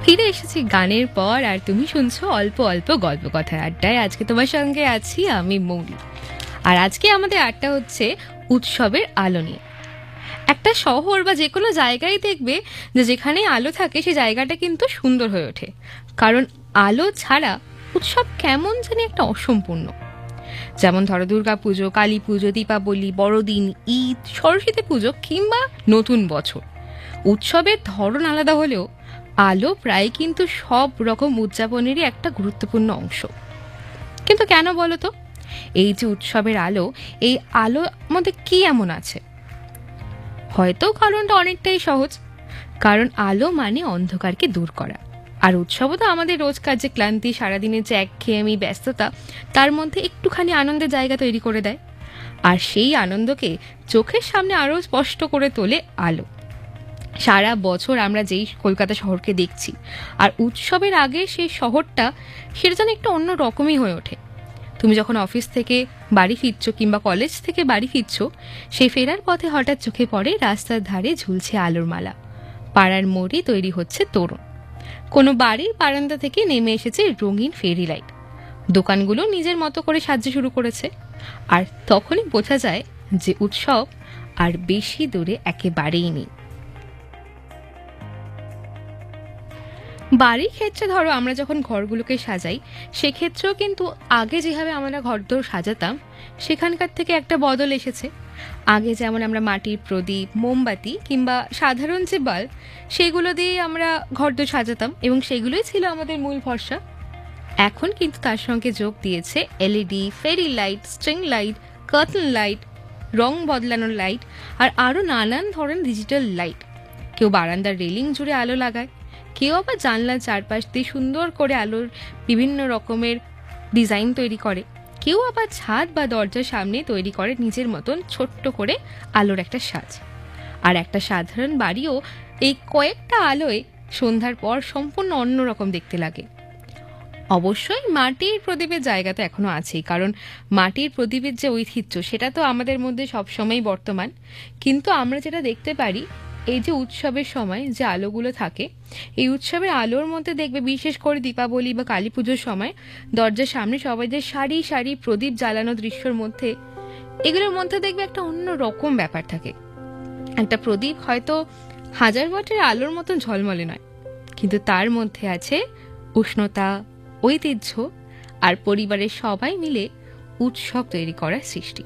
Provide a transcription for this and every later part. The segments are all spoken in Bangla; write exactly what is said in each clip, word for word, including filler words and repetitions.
ফিরে এসেছি গানের পর, আর তুমি শুনছো অল্প অল্প গল্প কথার আড্ডায়। আজকে তোমার সঙ্গে আছি আমি মৌলি। আর আজকে আমাদের আড্ডা হচ্ছে উৎসবের আলো নিয়ে। একটা শহর বা যে কোনো জায়গায় দেখবে যে যেখানে আলো থাকে সেই জায়গাটা কিন্তু সুন্দর হয়ে ওঠে, কারণ আলো ছাড়া উৎসব কেমন জানি একটা অসম্পূর্ণ। যেমন ধরো দুর্গা পুজো, কালী পুজো, দীপাবলি, বড়দিন, ঈদ, সরস্বতী পুজো কিংবা নতুন বছর, উৎসবের ধরন আলাদা হলেও আলো প্রায় কিন্তু সব রকম উদযাপনেরই একটা গুরুত্বপূর্ণ অংশ। কিন্তু কেন বলো তো, এই যে উৎসবের আলো, এই আলো মধ্যে কি এমন আছে? হয়তো কারণটা অনেকটাই সহজ, কারণ আলো মানে অন্ধকারকে দূর করা। আর উৎসবও তো আমাদের রোজকার যে ক্লান্তি, সারাদিনের যে একঘেয়েমি, ব্যস্ততা, তার মধ্যে একটুখানি আনন্দের জায়গা তৈরি করে দেয়। আর সেই আনন্দকে চোখের সামনে আরও স্পষ্ট করে তোলে আলো। সারা বছর আমরা যেই কলকাতা শহরকে দেখছি, আর উৎসবের আগে সেই শহরটা সেটা যেন একটু অন্য রকমই হয়ে ওঠে। তুমি যখন অফিস থেকে বাড়ি ফিরছো কিংবা কলেজ থেকে বাড়ি ফিরছো, সেই ফেরার পথে হঠাৎ চোখে পড়ে রাস্তার ধারে ঝুলছে আলোর মালা, পাড়ার মোড়ে তৈরি হচ্ছে তোরণ, কোনো বাড়ির বারান্দা থেকে নেমে এসেছে রঙিন ফেরি লাইট, দোকানগুলো নিজের মতো করে সাজতে শুরু করেছে। আর তখনই বোঝা যায় যে উৎসব আর বেশি দূরে একেবারেই নেই। বাড়ির ক্ষেত্রে ধরো আমরা যখন ঘরগুলোকে সাজাই, সেক্ষেত্রেও কিন্তু আগে যেভাবে আমরা ঘরদোর সাজাতাম সেখানকার থেকে একটা বদল এসেছে। আগে যেমন আমরা মাটির প্রদীপ, মোমবাতি কিংবা সাধারণ যে বাল্ব, সেগুলো দিয়ে আমরা ঘরদোর সাজাতাম এবং সেগুলোই ছিল আমাদের মূল ভরসা। এখন কিন্তু তার সঙ্গে যোগ দিয়েছে এলইডি, ফেরি light, string light, curtain light, রং বদলানোর লাইট, আর আরও নানান ধরনের ডিজিটাল লাইট। কেউ বারান্দার রেলিং জুড়ে আলো লাগায়, কেউ আবার জানলার চারপাশ দিয়ে সুন্দর করে আলোর বিভিন্ন রকমের ডিজাইন তৈরি করে, কেউ আবার ছাদ বা দরজার সামনে তৈরি করে নিজের মতন ছোট্ট করে আলোর একটা সাজ। আর একটা সাধারণ বাড়িও এই কয়েকটা আলোয় সন্ধ্যার পর সম্পূর্ণ অন্যরকম দেখতে লাগে। অবশ্যই মাটির প্রদীপের জায়গা তো এখনো আছেই, কারণ মাটির প্রদীপের যে ঐতিহ্য সেটা তো আমাদের মধ্যে সবসময় বর্তমান। কিন্তু আমরা যেটা দেখতে পারি, এই যে উৎসবের সময় যে আলোগুলো থাকে, এই উৎসবের আলোর মধ্যে দেখবে বিশেষ করে দীপাবলি বা কালী পুজোর সময় দরজার সামনে সবাই যে সারি সারি প্রদীপ জ্বালানো দৃশ্যের মধ্যে, এগুলোর মধ্যে দেখবে একটা অন্য রকম ব্যাপার থাকে। একটা প্রদীপ হয়তো হাজার ওয়াটের আলোর মতন ঝলমলে নয়, কিন্তু তার মধ্যে আছে উষ্ণতা, ঐতিহ্য আর পরিবারের সবাই মিলে উৎসব তৈরি করার সৃষ্টি।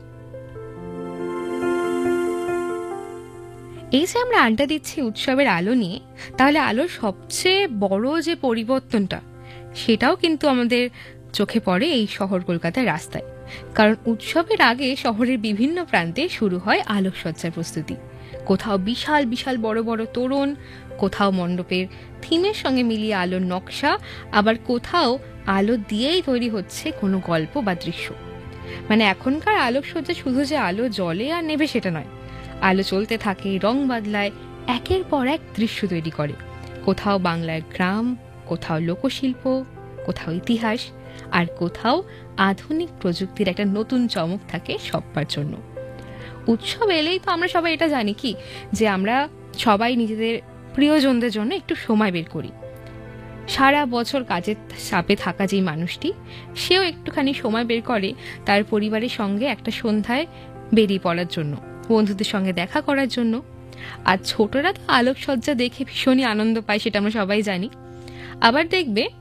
এই যে আমরা আড্ডা দিচ্ছি উৎসবের আলো নিয়ে, তাহলে আলোর সবচেয়ে বড় যে পরিবর্তনটা, সেটাও কিন্তু আমাদের চোখে পড়ে এই শহর কলকাতার রাস্তায়। কারণ উৎসবের আগে শহরের বিভিন্ন প্রান্তে শুরু হয় আলোকসজ্জার প্রস্তুতি। কোথাও বিশাল বিশাল বড় বড় তোরণ, কোথাও মণ্ডপের থিমের সঙ্গে মিলিয়ে আলোর নকশা, আবার কোথাও আলো দিয়েই তৈরি হচ্ছে কোনো গল্প বা দৃশ্য। মানে এখনকার আলোকসজ্জা শুধু যে আলো জ্বলে আর নেবে সেটা নয়, আলো চলতে থাকে, রং বদলায়, একের পর এক দৃশ্য তৈরি করে। কোথাও বাংলার গ্রাম, কোথাও লোকশিল্প, কোথাও ইতিহাস, আর কোথাও আধুনিক প্রযুক্তির একটা নতুন চমক থাকে সবার জন্য। উৎসব এলেই তো আমরা সবাই এটা জানি কি, যে আমরা সবাই নিজেদের প্রিয়জনদের জন্য একটু সময় বের করি। সারা বছর কাজের চাপে থাকা যেই মানুষটি, সেও একটুখানি সময় বের করে তার পরিবারের সঙ্গে একটা সন্ধ্যায় বেরিয়ে পড়ার জন্য, বন্ধুদের সঙ্গে দেখা করার জন্য। আর ছোটরা তো আলোকসজ্জা দেখে ভীষণই আনন্দ পায়, সেটা আমরা সবাই জানি। আবার দেখবে